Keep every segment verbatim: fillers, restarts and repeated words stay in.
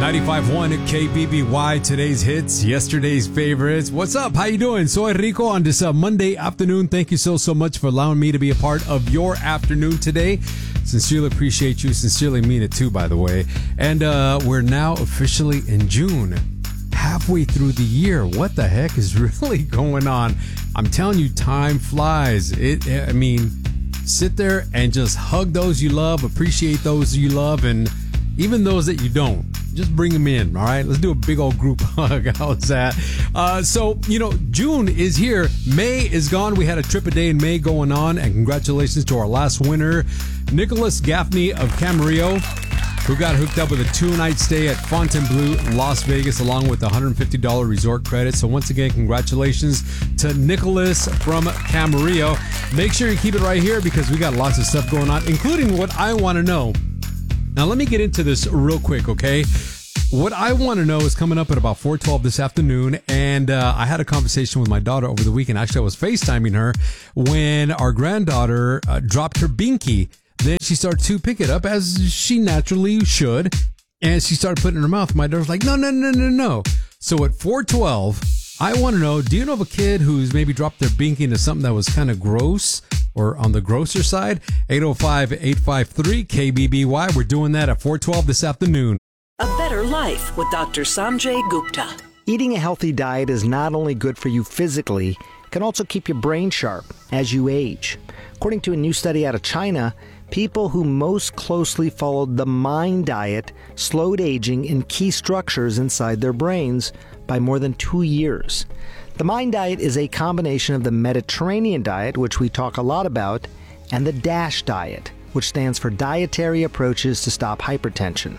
ninety-five point one K B B Y, today's hits, yesterday's favorites. What's up? How you doing? Soy Rico on this uh, Monday afternoon. Thank you so, so much for allowing me to be a part of your afternoon today. Sincerely appreciate you. Sincerely mean it too, by the way. And uh, we're now officially in June. Halfway through the year. What the heck is really going on? I'm telling you, time flies. It, I mean, sit there and just hug those you love, appreciate those you love, and even those that you don't. Just bring them in, all right? Let's do a big old group hug. How's that? Uh, so, you know, June is here. May is gone. We had a trip a day in May going on, and congratulations to our last winner, Nicholas Gaffney of Camarillo, who got hooked up with a two-night stay at Fontainebleau, Las Vegas, along with a one hundred fifty dollars resort credit. So once again, congratulations to Nicholas from Camarillo. Make sure you keep it right here because we got lots of stuff going on, including what I want to know. Now, let me get into this real quick, okay? What I want to know is coming up at about four twelve this afternoon, and uh, I had a conversation with my daughter over the weekend. Actually, I was FaceTiming her when our granddaughter uh, dropped her binky. Then she started to pick it up, as she naturally should, and she started putting it in her mouth. My daughter's like, no, no, no, no, no. So at four twelve, I want to know, do you know of a kid who's maybe dropped their binky into something that was kind of gross or on the grosser side? eight oh five, eight five three, K B B Y. We're doing that at four twelve this afternoon. A Better Life with Doctor Sanjay Gupta. Eating a healthy diet is not only good for you physically, it can also keep your brain sharp as you age. According to a new study out of China, people who most closely followed the MIND diet slowed aging in key structures inside their brains by more than two years. The MIND diet is a combination of the Mediterranean diet, which we talk a lot about, and the DASH diet, which stands for Dietary Approaches to Stop Hypertension.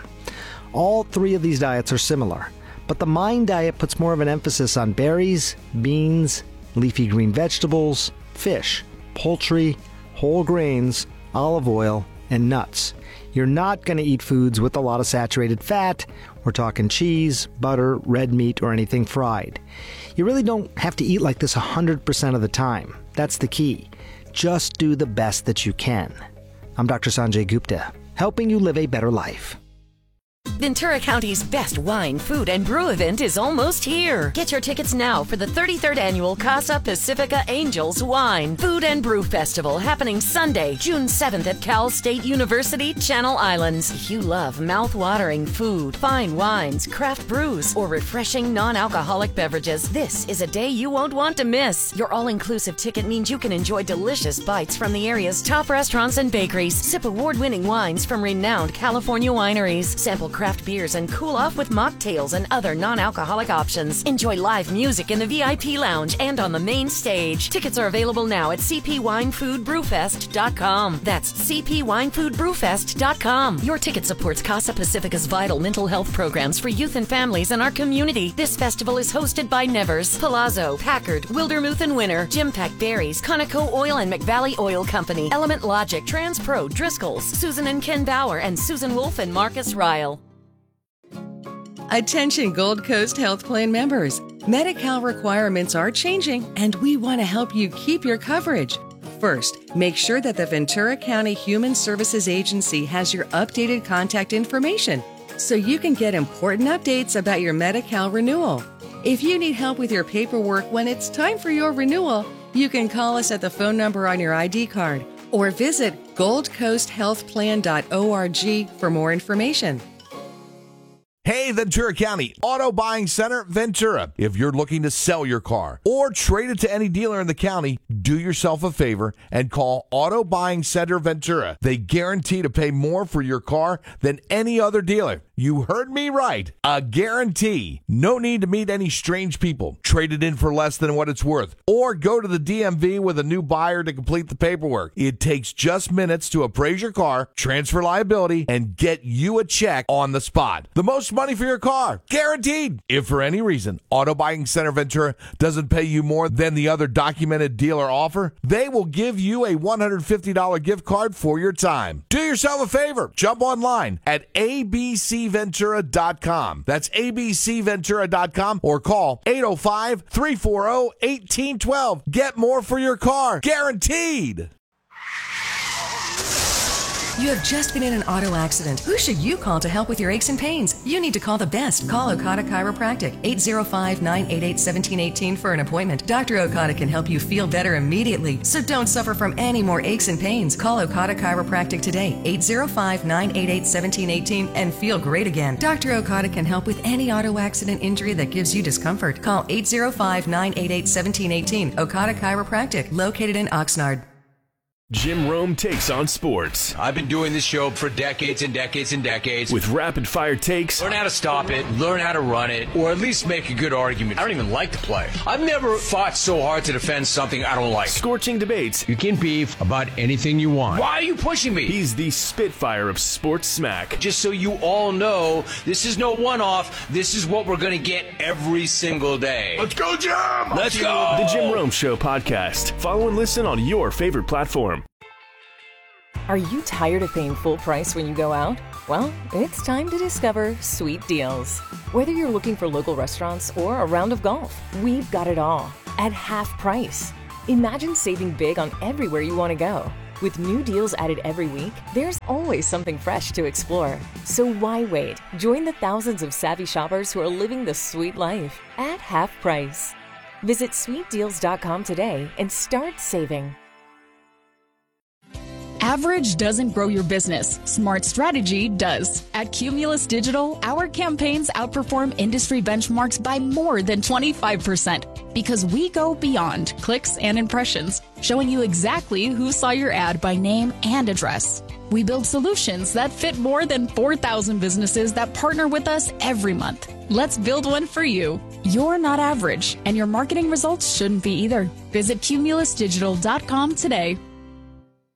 All three of these diets are similar, but the MIND diet puts more of an emphasis on berries, beans, leafy green vegetables, fish, poultry, whole grains, olive oil, and nuts. You're not going to eat foods with a lot of saturated fat. We're talking cheese, butter, red meat, or anything fried. You really don't have to eat like this one hundred percent of the time. That's the key. Just do the best that you can. I'm Doctor Sanjay Gupta, helping you live a better life. Ventura County's best wine, food, and brew event is almost here. Get your tickets now for the thirty-third Annual Casa Pacifica Angels Wine, Food, and Brew Festival happening Sunday, June seventh at Cal State University, Channel Islands. If you love mouth-watering food, fine wines, craft brews, or refreshing non-alcoholic beverages, this is a day you won't want to miss. Your all-inclusive ticket means you can enjoy delicious bites from the area's top restaurants and bakeries, sip award-winning wines from renowned California wineries, sample craft beers, and cool off with mocktails and other non-alcoholic options. Enjoy live music in the V I P lounge and on the main stage. Tickets are available now at c p wine food brew fest dot com. That's c p wine food brew fest dot com. Your ticket supports Casa Pacifica's vital mental health programs for youth and families in our community. This festival is hosted by Nevers, Palazzo, Packard, Wildermuth and Winter, Jim Pack Berries, Conoco Oil and McValley Oil Company, Element Logic, TransPro, Driscoll's, Susan and Ken Bauer, and Susan Wolf and Marcus Ryle. Attention Gold Coast Health Plan members. Medi-Cal requirements are changing, and we want to help you keep your coverage. First, make sure that the Ventura County Human Services Agency has your updated contact information so you can get important updates about your Medi-Cal renewal. If you need help with your paperwork when it's time for your renewal, you can call us at the phone number on your I D card or visit gold coast health plan dot org for more information. Hey, Ventura County Auto Buying Center, Ventura. If you're looking to sell your car or trade it to any dealer in the county, do yourself a favor and call Auto Buying Center, Ventura. They guarantee to pay more for your car than any other dealer. You heard me right. A guarantee. No need to meet any strange people. Trade it in for less than what it's worth. Or go to the D M V with a new buyer to complete the paperwork. It takes just minutes to appraise your car, transfer liability, and get you a check on the spot. The most money for your car. Guaranteed. If for any reason Auto Buying Center Ventura doesn't pay you more than the other documented dealer offer, they will give you a one hundred fifty dollars gift card for your time. Do yourself a favor. Jump online at A B C Ventura dot com. That's A B C Ventura dot com or call eight oh five, three four oh, one eight one two. Get more for your car. Guaranteed. You have just been in an auto accident. Who should you call to help with your aches and pains? You need to call the best. Call Okada Chiropractic, eight oh five, nine eight eight, one seven one eight for an appointment. Doctor Okada can help you feel better immediately, so don't suffer from any more aches and pains. Call Okada Chiropractic today, eight oh five, nine eight eight, one seven one eight, and feel great again. Doctor Okada can help with any auto accident injury that gives you discomfort. Call eight oh five, nine eight eight, one seven one eight. Okada Chiropractic, located in Oxnard. Jim Rome takes on sports. I've been doing this show for decades and decades and decades. With rapid-fire takes. Learn how to stop it, learn how to run it, or at least make a good argument. I don't even like to play. I've never fought so hard to defend something I don't like. Scorching debates. You can beef about anything you want. Why are you pushing me? He's the Spitfire of sports smack. Just so you all know, this is no one-off. This is what we're going to get every single day. Let's go, Jim! Let's go! The Jim Rome Show podcast. Follow and listen on your favorite platform. Are you tired of paying full price when you go out? Well, it's time to discover Sweet Deals. Whether you're looking for local restaurants or a round of golf, we've got it all at half price. Imagine saving big on everywhere you want to go. With new deals added every week, there's always something fresh to explore. So why wait? Join the thousands of savvy shoppers who are living the sweet life at half price. Visit sweet deals dot com today and start saving. Average doesn't grow your business. Smart strategy does. At Cumulus Digital, our campaigns outperform industry benchmarks by more than twenty-five percent because we go beyond clicks and impressions, showing you exactly who saw your ad by name and address. We build solutions that fit more than four thousand businesses that partner with us every month. Let's build one for you. You're not average, and your marketing results shouldn't be either. Visit cumulus digital dot com today.